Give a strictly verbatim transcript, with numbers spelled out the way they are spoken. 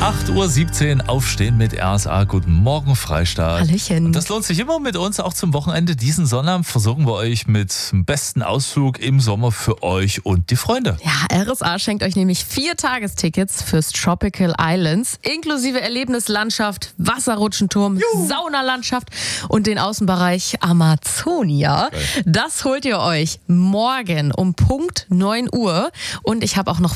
acht Uhr siebzehn aufstehen mit R S A. Guten Morgen, Freistaat. Hallöchen. Und das lohnt sich immer mit uns, auch zum Wochenende. Diesen Sonnabend versorgen wir euch mit dem besten Ausflug im Sommer für euch und die Freunde. Ja, R S A schenkt euch nämlich vier Tagestickets fürs Tropical Islands, inklusive Erlebnislandschaft, Wasserrutschenturm, Juhu. Saunalandschaft und den Außenbereich Amazonia. Geil. Das holt ihr euch morgen um Punkt neun Uhr. Und ich habe auch noch